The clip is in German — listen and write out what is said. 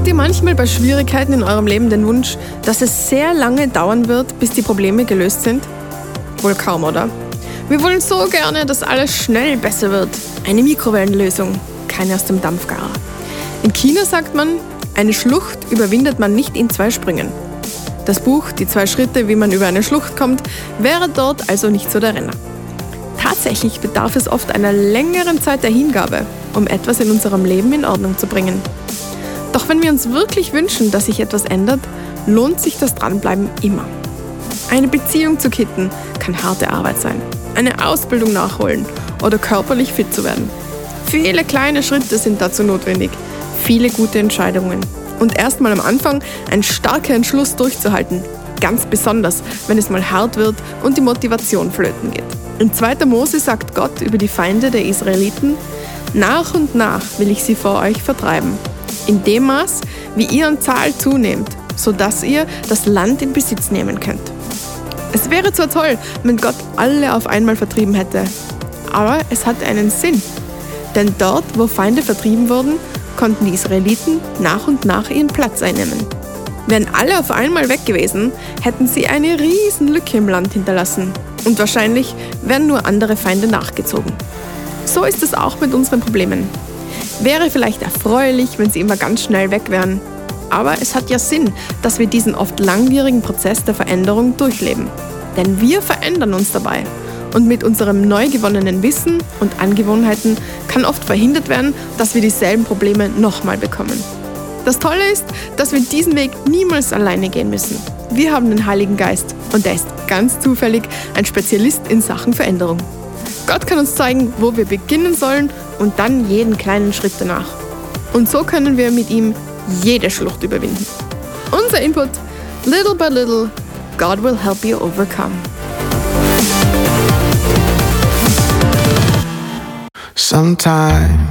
Habt ihr manchmal bei Schwierigkeiten in eurem Leben den Wunsch, dass es sehr lange dauern wird, bis die Probleme gelöst sind? Wohl kaum, oder? Wir wollen so gerne, dass alles schnell besser wird. Eine Mikrowellenlösung, keine aus dem Dampfgarer. In China sagt man, eine Schlucht überwindet man nicht in 2 Sprüngen. Das Buch Die 2 Schritte, wie man über eine Schlucht kommt, wäre dort also nicht so der Renner. Tatsächlich bedarf es oft einer längeren Zeit der Hingabe, um etwas in unserem Leben in Ordnung zu bringen. Doch wenn wir uns wirklich wünschen, dass sich etwas ändert, lohnt sich das Dranbleiben immer. Eine Beziehung zu kitten kann harte Arbeit sein, eine Ausbildung nachholen oder körperlich fit zu werden. Viele kleine Schritte sind dazu notwendig, viele gute Entscheidungen und erstmal am Anfang ein starker Entschluss durchzuhalten, ganz besonders, wenn es mal hart wird und die Motivation flöten geht. In 2. Mose sagt Gott über die Feinde der Israeliten: Nach und nach will ich sie vor euch vertreiben, in dem Maß, wie ihr an Zahl zunehmt, sodass ihr das Land in Besitz nehmen könnt. Es wäre zwar toll, wenn Gott alle auf einmal vertrieben hätte, aber es hatte einen Sinn. Denn dort, wo Feinde vertrieben wurden, konnten die Israeliten nach und nach ihren Platz einnehmen. Wären alle auf einmal weg gewesen, hätten sie eine riesen Lücke im Land hinterlassen. Und wahrscheinlich wären nur andere Feinde nachgezogen. So ist es auch mit unseren Problemen. Wäre vielleicht erfreulich, wenn sie immer ganz schnell weg wären. Aber es hat ja Sinn, dass wir diesen oft langwierigen Prozess der Veränderung durchleben. Denn wir verändern uns dabei. Und mit unserem neu gewonnenen Wissen und Angewohnheiten kann oft verhindert werden, dass wir dieselben Probleme nochmal bekommen. Das Tolle ist, dass wir diesen Weg niemals alleine gehen müssen. Wir haben den Heiligen Geist und der ist ganz zufällig ein Spezialist in Sachen Veränderung. Gott kann uns zeigen, wo wir beginnen sollen und dann jeden kleinen Schritt danach. Und so können wir mit ihm jede Schlucht überwinden. Unser Input: Little by little, God will help you overcome. Sometimes